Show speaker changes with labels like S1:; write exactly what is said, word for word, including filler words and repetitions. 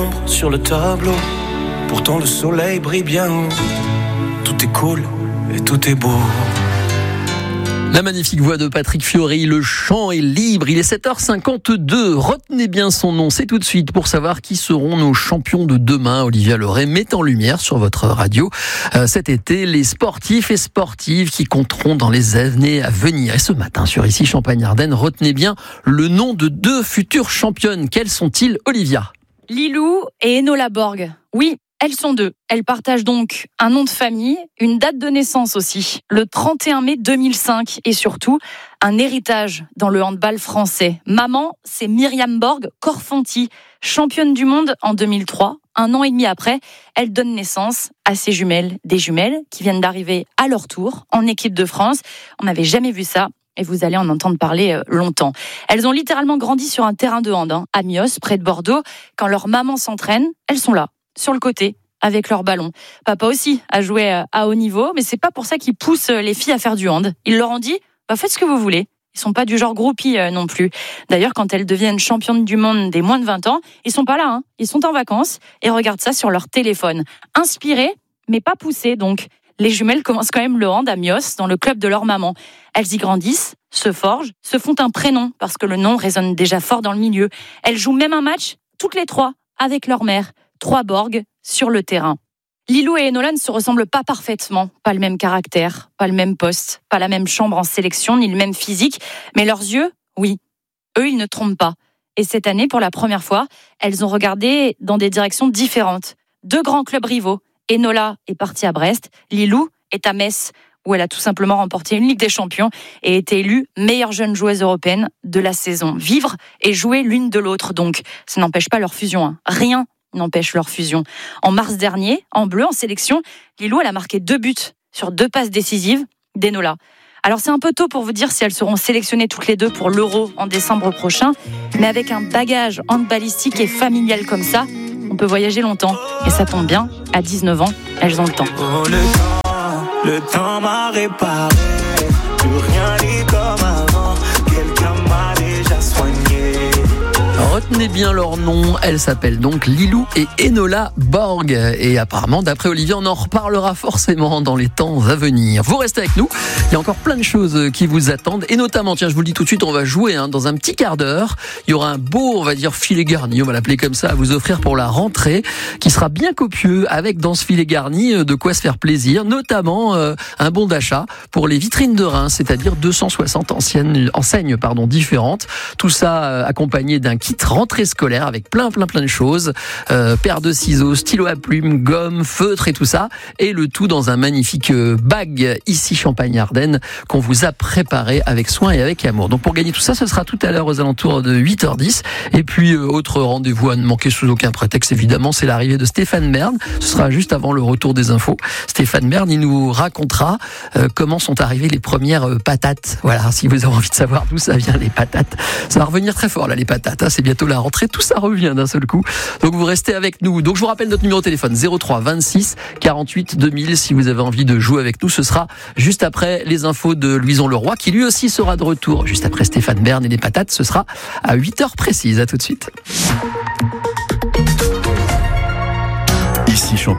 S1: Sur le tableau, pourtant le soleil brille bien. Tout est cool et tout est beau.
S2: La magnifique voix de Patrick Fiori, le chant est libre, il est sept heures cinquante-deux. Retenez bien son nom, c'est tout de suite pour savoir qui seront nos champions de demain. Olivia Leray met en lumière sur votre radio euh, cet été les sportifs et sportives qui compteront dans les années à venir. Et ce matin sur Ici Champagne-Ardenne, retenez bien le nom de deux futures championnes. Quels sont-ils, Olivia ?
S3: Lilou et Enola Borg. Oui, elles sont deux. Elles partagent donc un nom de famille, une date de naissance aussi, le trente et un mai deux mille cinq, et surtout un héritage dans le handball français. Maman, c'est Myriam Borg Korfanty, championne du monde en deux mille trois. Un an et demi après, elle donne naissance à ses jumelles, des jumelles qui viennent d'arriver à leur tour en équipe de France. On n'avait jamais vu ça. Et vous allez en entendre parler longtemps. Elles ont littéralement grandi sur un terrain de hand, hein, à Mios, près de Bordeaux. Quand leur maman s'entraîne, elles sont là, sur le côté, avec leur ballon. Papa aussi a joué à haut niveau, mais c'est pas pour ça qu'il pousse les filles à faire du hand. Il leur en dit, bah, faites ce que vous voulez. Ils sont pas du genre groupie euh, non plus. D'ailleurs, quand elles deviennent championnes du monde des moins de vingt ans, ils sont pas là, hein. Ils sont en vacances et regardent ça sur leur téléphone. Inspirés, mais pas poussés, donc. Les jumelles commencent quand même le hand à Mios, dans le club de leur maman. Elles y grandissent, se forgent, se font un prénom, parce que le nom résonne déjà fort dans le milieu. Elles jouent même un match, toutes les trois, avec leur mère. Trois Borg sur le terrain. Lilou et Enola ne se ressemblent pas parfaitement. Pas le même caractère, pas le même poste, pas la même chambre en sélection, ni le même physique. Mais leurs yeux, oui. Eux, ils ne trompent pas. Et cette année, pour la première fois, elles ont regardé dans des directions différentes. Deux grands clubs rivaux. Enola est partie à Brest, Lilou est à Metz, où elle a tout simplement remporté une Ligue des Champions et été élue meilleure jeune joueuse européenne de la saison. Vivre et jouer l'une de l'autre, donc. Ça n'empêche pas leur fusion. Hein. Rien n'empêche leur fusion. En mars dernier, en bleu, en sélection, Lilou, elle a marqué deux buts sur deux passes décisives d'Enola. Alors c'est un peu tôt pour vous dire si elles seront sélectionnées toutes les deux pour l'Euro en décembre prochain, mais avec un bagage handballistique et familial comme ça, on peut voyager longtemps. Et ça tombe bien, à dix-neuf ans, elles ont le temps.
S1: Oh, le temps, le temps m'a réparé. Plus rien n'est comme avant. Quelqu'un m'a déjà soigné.
S2: Retenez bien leur nom, elles s'appellent donc Lilou et Enola Borg. Et apparemment, d'après Olivier, on en reparlera forcément dans les temps à venir. Vous restez avec nous, il y a encore plein de choses qui vous attendent. Et notamment, tiens, je vous le dis tout de suite, on va jouer hein, dans un petit quart d'heure. Il y aura un beau, on va dire, filet garni, on va l'appeler comme ça, à vous offrir pour la rentrée, qui sera bien copieux, avec dans ce filet garni de quoi se faire plaisir, notamment euh, un bon d'achat pour les vitrines de Reims, c'est-à-dire deux cent soixante anciennes, enseignes pardon, différentes. Tout ça euh, accompagné d'un kit rentrée scolaire avec plein plein plein de choses, euh, paire de ciseaux, stylo à plumes, gomme, feutre et tout ça, et le tout dans un magnifique bag Ici Champagne-Ardenne qu'on vous a préparé avec soin et avec amour. Donc pour gagner tout ça, ce sera tout à l'heure aux alentours de huit heures dix. Et puis euh, autre rendez-vous à ne manquer sous aucun prétexte évidemment, c'est l'arrivée de Stéphane Bern. Ce sera juste avant le retour des infos. Stéphane Bern, il nous racontera euh, comment sont arrivées les premières euh, patates. Voilà, si vous avez envie de savoir d'où ça vient les patates, ça va revenir très fort là les patates. Hein, c'est bientôt la rentrée, tout ça revient d'un seul coup. Donc vous restez avec nous. Donc je vous rappelle notre numéro de téléphone zéro trois vingt-six quarante-huit deux mille si vous avez envie de jouer avec nous. Ce sera juste après les infos de Louison Leroy qui lui aussi sera de retour juste après Stéphane Bern et les patates. Ce sera à huit heures précises. À tout de suite.